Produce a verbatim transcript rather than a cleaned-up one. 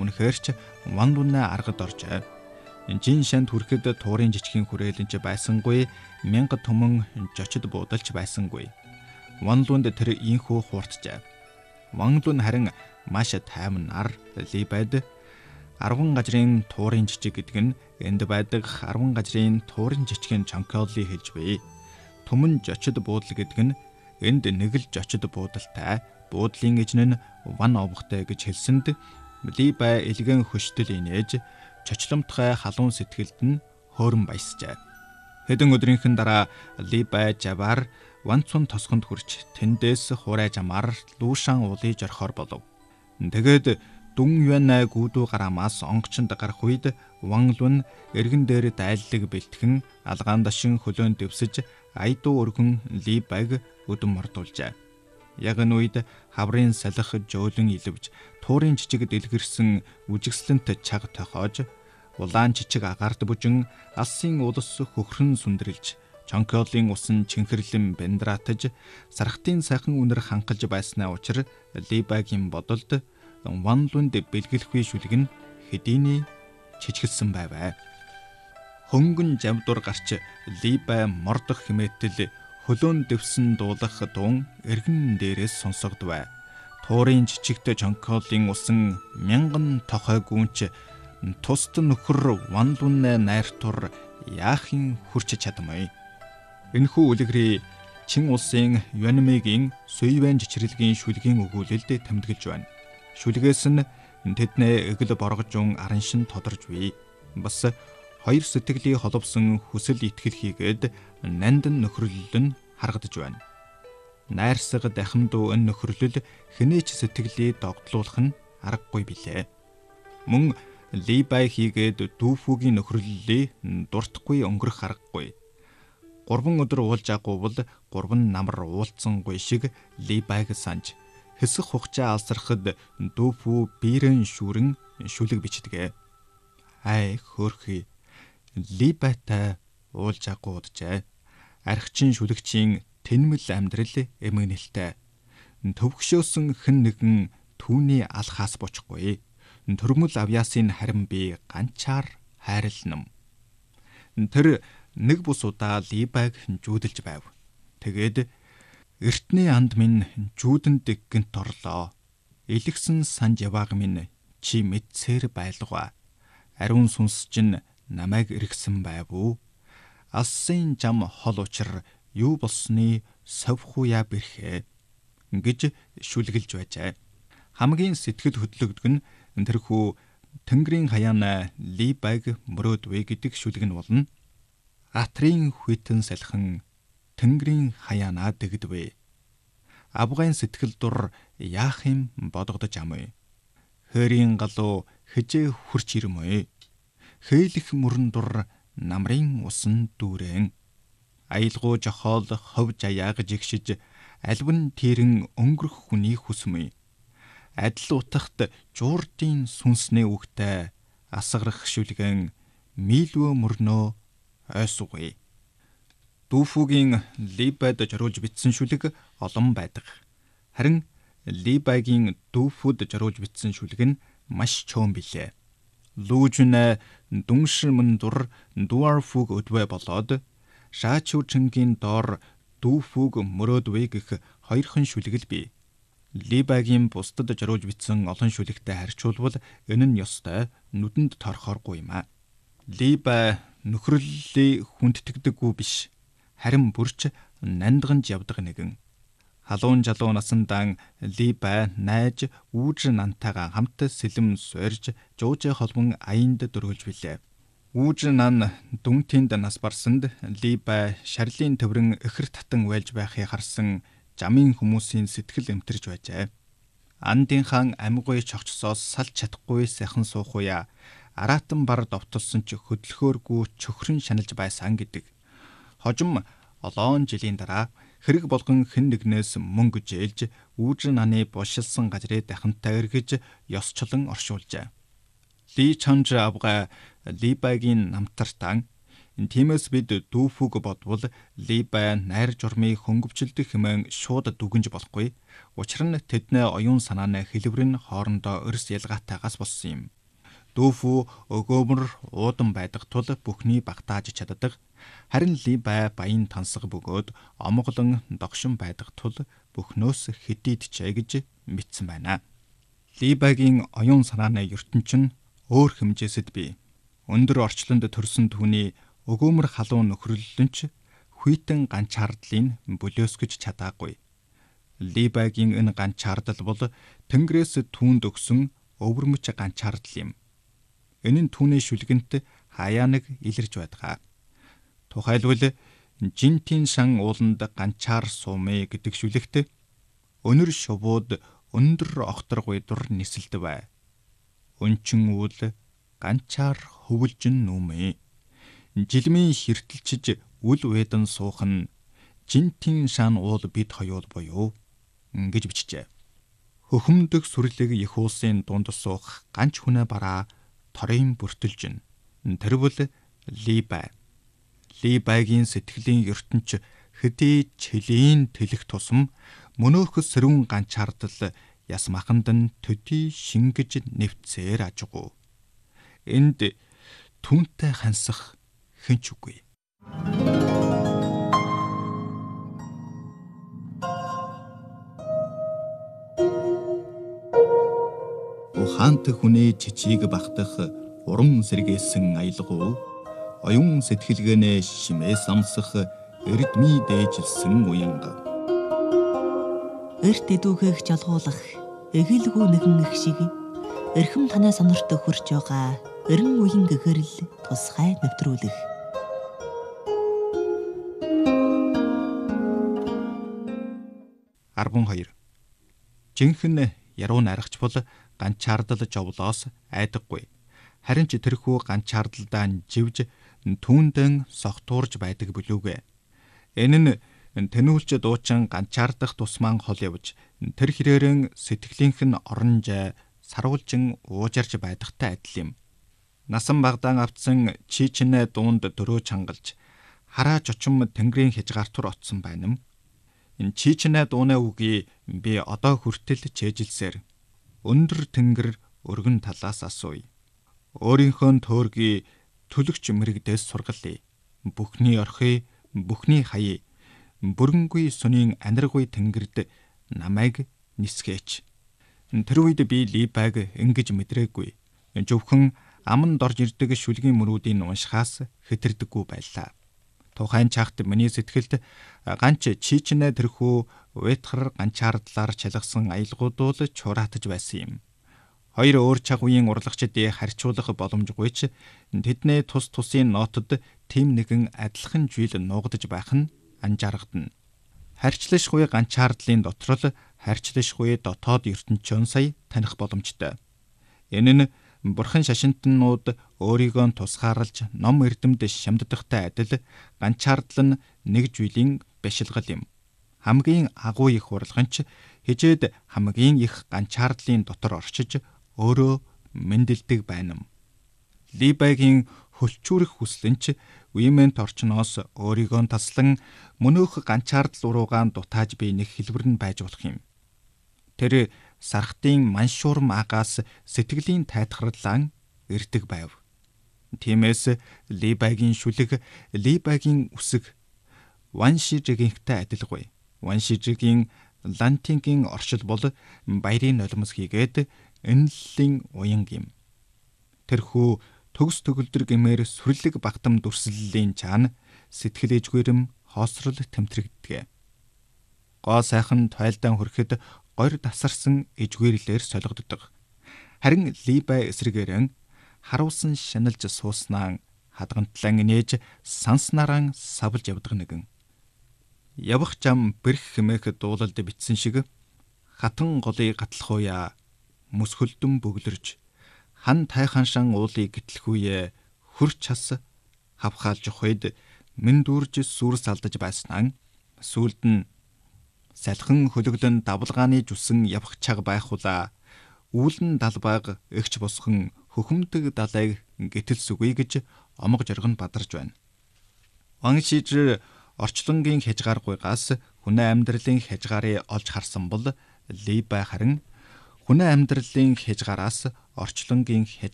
үнэхээр ч Ван Лунэ аргад оржээ. Жин шанд хүрэхэд туурын жижигхэн хүрээлэнч байсангүй, мянга түмэн жочид буудалч байсангүй. Ван Лунд тэр инхүү хуурчжээ. Ван Лун харин маш таймнаар Ли Байд арван гажрын туурын жижиг гэдэг нь энд байдаг арван гажрын туурын жижигхэн Чонкёли хэлж буй. Түмэн жочид буудал гэдэг нь энд нэг л жочид буудалтай, буудлын эзэн нь Ван овгтой гэж хэлсэнд Ли Бай илгэн хөштөл инээж чочломтгай халуун сэтгэлд нь хөөрөн баясжээ. Хэдэн өдрийнхэн дараа Ли Бай жаваар Ван Цун тосгонд хүрч тэндээс хурай жамаар Лушан уулыг жорхоор болов. Тэгээд Дүн Юанай гүдүү гарамаас онгочонд гарах үед Ван Лун эргэн дээр дайллаг бэлтгэн алгаан дашин хөлөөн дэвсэж айдуу өргөн Ли Байг өдөн мордуулжээ. Яг энэ үед хаврын салхи жөөлөн илвж туурын жижиг дэлгэрсэн үжигслэнт чаг тохиож улаан жижиг агаард бүжин алсын улс хөхрөн сүндрэлж Чонкёлийн усан чинхэрлэн бендратаж сархтын сайхан үнэр ханхалж байснаа учир Ли Байгийн бодолд Ван Лунд бэлгэлэхгүй шүлэг нь хэдийний чичгэлсэн байваа. Хөнгөн жавдур гарч Ли Бай мордох хэмээтэл хөлөөн дэвсэн дуулах дуун эргэн дээрээс сонсогдвэ. Туурын жижигт Чонкёлийн усан мянган тохой гүнч тусд нөхөр Ван Лунэ найртур яахын хүрч чадмай. Энэхүү үлгэрийг Чин улсын Юанмигийн Суйвэн жичрэлгийн шүлгийн өгүүлэлд тэмдэглэж байна. Шүлгээс нь тэднээ эгэл боргожун араншин тодорж бий. Бас хоёр сэтгэлийн холбосон хүсэл итгэл хийгээд нандин нөхрөлд нь харагдаж байна. Найрсаг дахимдуу энэ нөхрөлд хэнээч сэтгэлийг догтлуулах нь аргагүй билээ. Мөн Ли Бай хийгээд дүүфүүгийн нөхрөллийг дуртахгүй өнгөрөх аргагүй. Гурван өдөр уулж агуувал гурван намар уулцсангүй шиг Ли Байг санж хэсэг хугацаа алсрахад дүүфүү биерэн шүүрэн шүлэг бичдэг. Ай хөөрхий Ли Байтай уулж агууджээ. Архичин шүлэгчийн тэнмэл амьдрал эмгэнэлтэй. Төвөгшөөсөн хэн нэгэн түүний алхаас бочхгүй. Төрмөл авьяасын харин би ганчаар хайрлнам. Тэр нэг бус удаа Ли Байг жүүдэлж байв. Тэгээд эртний анд минь жүүдэнд гинт орлоо. Илгсэн санж явааг минь чи мэдсээр байлгаа. Ариун сүнс чинь намайг эргэсэн байв уу? Алсын жам хол учир юу болсны совхуя бэрхээ гэж шүлгэлж байжээ. Хамгийн сэтгэл хөдлөгдөг нь тэрхүү Тэнгэрийн хаяана Ли Байг мөрөөдвэ гэдэг шүлэг нь болно. Атрийн хүйтэн салхин Тэнгэрийн хаяанаа дэгдвэ. Авгайн сэтгэл дур яах юм бодогдож амъя. Хээрийн галуу хэжээ хурч ирмэ. Хэйлэх мөрөн дур намрын усан дүүрэн. Аялгуу жохоол хов жаяаг жигшиж альван тэрэн өнгөрөх хүний хүсмэ. Адил утахт жуурдын сүнснээ үгтэй асгарах шүлгэн милвөө мөрнөө ойсугъя. Дүүфүүгийн Ли Байд зориулж бичсэн шүлэг олон байдаг. Харин Ли Байгийн дүүфүүд зориулж бичсэн шүлэг нь маш чөөн билээ. Лүүжнэ дүншмэн дур дуарфуг өдвэ болоод Шаачүүчингийн доор дүүфүүг мөрөөдвэ гэх хоёрхан шүлэг л бий. Ли Байгийн бусдад зориулж бичсэн олон шүлэгтэй харьцуулбал энэ нь ёстой нүдэнд торхооргүй юм а. Ли Бай нөхрөллөө хүндтгэдэггүй биш. Харин бүрч нандганж явдаг нэгэн. Халуун жалуу насандан Ли Бай найж үүж нантайгаа хамт сэлэм сорж жуужээ холбон аянд дөргөлж билээ. Үүж нан дүнтинд нас барсанд Ли Бай шарлын төврөн ихэр татан байлж байхыг харсан жамын хүмүүсийн сэтгэл эмтэрж байжээ. Андын хаан амьгүй чогчсоос салж чадахгүй сайхан суухуя аратан бар довтолсон ч хөдөлгөөргүй чөхрөн шаналж байсан гэдэг. Хожим олоон жилийн дараа хэрэг болгон хэн нэгнээс мөнгө жээлж үүж наны бошилсан газрыг дахинтай эргэж ёсчлон оршуулжээ. Ли Чанж авга Ли Байгийн намтартан Тиймээс бид дүүфүг бодвол Либай найр журмыг хөнгөвчлөлтөх хэмээн шууд дүгнж болохгүй. Учир нь тэдний оюун санааны хэлбэр нь хоорондоо өрс ялгаатайгаас болсон юм. Дүүфү өгөөмөр уудан байдаг тул бүхний багтааж чаддаг. Харин Либай баян тансаг бөгөөд омголон догшин байдаг тул бүхнөөс хэдийдчээ гэж мэдсэн байна. Либайгийн оюун санааны ертөнцийн өөр хэмжээсэд бий. Өндөр орчлонд төрсөн түүний өгөөмөр халуун нөхрөллөнч хүйтэн ганчаардлыг бүлөөсгөж чадаагүй. Либайгийн энэ ганчаардал бол Тэнгэрээс түүнд өгсөн өвөрмөч ганчаардал юм. Энэ нь түүний шүлгэнт хаяа нэг илэрж байдаг. Тухайлбал жинтийн шан ууланд ганчаар суумэ гэдэг шүлэгт өнөр шувууд өндөр огторгүй дур нисэлдэв. Өнчин үл ганчаар хөвөлжин нүмэ. Жилмийн хиртэлчж үл вэдэн суухан жинтийн шан уул бид хоёул буюу гэж бичжээ. Хөхөмдөх сүрлэг их уусын дунд суух ганч хүнээ бараа торын бүртэлжин. Тэр бол Либай. Либайгийн сэтгэлийн ертөнц хэдий чилийн тэлэх тусам мөнөөхс сэрүүн ганчаардал яс маханд нь төдий шингэж нэвцээр ажгүй. Энд түүнтэй хансах хэнч үгүй. Ухаант хүний жижиг багтах уран сэргээсэн аялгуу оюун сэтгэлгээнэ шимээс амсах эрдмий дээжилсэн уянга. Эрт эдүүхийг жалгуулах эгэлгүй нэгэн их шиг эрхэм танай сонорт хөрж байгаа эрен уян гэгэрл тусгай нэвтрүүлэх. арван хоёр. Жинхэнэ яруу найрагч бол ганчаардал жовлоос айдаггүй. Харин ч тэрхүү ганчаардалдаа живж түүндэн согтуурж байдаг бүлүүгэ. Энэ нь тэнүүлч дуучин ганчаардах тусман хол явж тэр хэрээрэн сэтгэлийнх нь оронж саруулжин уужарж байдагтай адил юм. Насан багдаан авцсан чичнэ дуунд дөрөө чангалж хараач очим тэнгэрийн хязгаартур отсон байна юм. Энэ чичнэ дууны үгийг би одоо хүртэл чэжилсээр өндөр тэнгэр өргөн талаас асууя. Өөрийнхөө төөргийг төлөгч мэрэгдээс сургалъя. Бүхний орхи, бүхний хаяа, бүрэнгүй сүнийн аниргүй тэнгэрд намайг нисгээч. Тэр үед би Либайг ингэж мэдрээгүй. Зөвхөн аман дорж ирдэг шүлгийн мөрүүдийн уншихаас хэтэрдэггүй байлаа. Тухайн чагт миний сэтгэлд ганч чичнэ тэрхүү уйтхар ганчаардлаар чалгасан аялгуудул чураатж байсан юм. Хоёр өөр чаг үеийн урлагчдыг харьцуулах боломжгүй ч тэдний тус тусын нотод тийм нэгэн адилхан зүйл нуугдаж байх нь анжааргадна. Харьцлашгүй ганчаардлын доторл харьцлашгүй дотоод ертөнцийн сая таних боломжтой. Энэ нь бурхан шашинтнууд өөрийгөө тусгаарлаж ном эрдэмд шамддахтай адил ганчаардал нь нэг зүйлийн башилгал юм. Хамгийн агуу их урлагч хижээд хамгийн их ганчаардлын дотор орчиж өөрөө мэндэлдэг байна. Либайгийн хөлчүүрэх хүслэнч Уимент орчноос өөрийгөө таслан мөнөөх ганчаардал уруугаан дутааж би нэг хэлбэр нь байж болох юм. Тэр сархтын маншуурм агаас сэтгэлийн тайтгарлаан ирдэг байв. Тиймээс Либайгийн шүлэг Либайгийн үсэг Ваншижигийнхтэй адилгүй. Ваншижигийн лантингийн оршил бол баярын нулимс хийгээд энэллийн уянг юм. Тэрхүү төгс төгөлдөр гэмээр сүрлэг багтам дүрслэлийн чаана сэтгэл ижгүйрэм хоосрол тэмтрэгддэг. Гоо сайхан тойлдон хөрөхөд горь тасарсан ижгүйрлэр солигддог. Харин Либай эсрэгээрэн харуулсан шаналж сууснаа хадгантлан нээж санснараа савлж явдаг нэгэн. Явах зам бэрх хэмээх дуулалд бичсэн шиг хатан голыг гатлахуя мөсхөлдөн бөглөрж хан тайхан шан уулыг гэтлэхүйе хөрч хас хавхаалж ухойд мэн дүүрж сүрс алдаж байснаа сүлд нь салхин хөлөглөн давлгааны жусан явах чаг байхула үүлэн далбайг эгч босхон хөхөмдөг далайг гэтэл сүгэй гэж омог жоргон бадарж байна. Ваншиж орчлонгийн хязгааргүйгаас хүнээ амьдралын хязгаарыг олж харсан бол Либай харин хүнээ амьдралын хязгаараас орчлонгийн